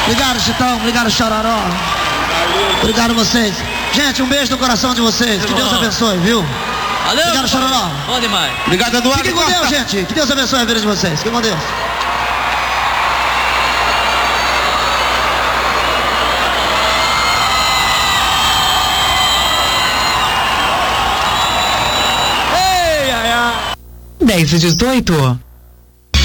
Obrigado, Chitão. Obrigado, Chororó. Obrigado a vocês. Gente, um beijo no coração de vocês. Que Deus abençoe, viu? Valeu. Obrigado, Chororó. Bom demais. Obrigado, Eduardo. Fiquem com Deus, gente. Que Deus abençoe a vida de vocês. Fiquem com Deus. Ei, ai, ai. 10 e 18.